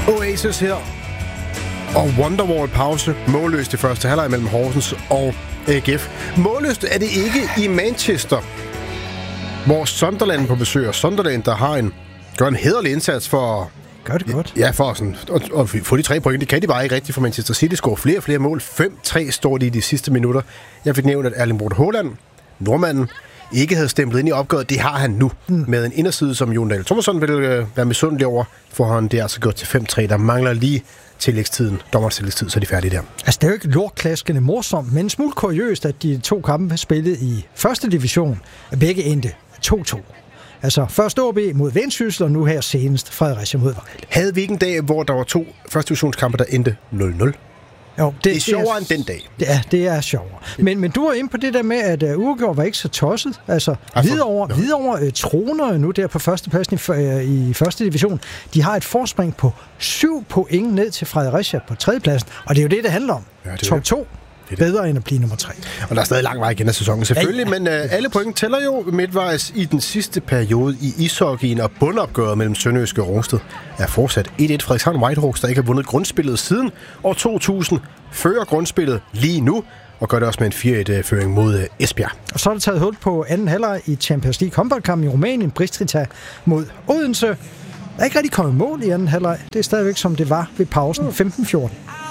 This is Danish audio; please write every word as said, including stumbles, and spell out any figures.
Oasis her. Og Wonderwall pause. Målløst i første halvleg mellem Horsens og A G F. Målløst er det ikke i Manchester, hvor Sunderland på besøg. Sunderland, der har en, gør en hæderlig indsats for... Gør det godt. Ja, for sådan, at, at få de tre point. Det kan de bare ikke rigtigt, for Manchester City scorer flere og flere mål. fem tre står de i de sidste minutter. Jeg fik nævnt, at Erling Braut Haaland, nordmanden, ikke havde stemplet ind i opgøret. Det har han nu, mm. med en inderside, som Jon Dahl Tomasson vil øh, være misundelig over, for han det er altså gået til fem tre. Der mangler lige tillægstiden, dommerens tillægstid, så er de færdige der. Altså, det er jo ikke lortklaskende morsomt, men en smule kuriøst, at de to kampe spillet i første division, begge endte to to. Altså, først O B mod Vendsyssel, og nu her senest Fredericia mod Vejle. Havde vi ikke en dag, hvor der var to første divisionskampe, der endte nul nul? Jo, det, det er sjovere end den dag. Ja, det er sjovere. Men, men du var inde på det der med, at uh, uafgjort var ikke så tosset. Altså, Hvidovre, Hvidovre uh, troner nu der på førstepladsen i, uh, i første division. De har et forspring på syv point ned til Fredericia på tredjepladsen, og det er jo det, det handler om. Ja, top to. Bedre end at blive nummer tre. Og der er stadig lang vej igen af sæsonen, selvfølgelig, ja, ja. men uh, alle point tæller jo midtvejs i den sidste periode i ishockeyen, og bundopgøret mellem Sønderjyske og Rungsted er fortsat et et. Frederikshavn Whitehawks, der ikke har vundet grundspillet siden år to tusind, fører grundspillet lige nu, og gør det også med en fire et-føring mod uh, Esbjerg. Og så er der taget hul på anden halvleg i Champions League håndboldkampen i Rumænien, Bistrița mod Odense. Der er ikke rigtig kommet mål i anden halvleg. Det er stadigvæk som det var ved pausen femten fjorten.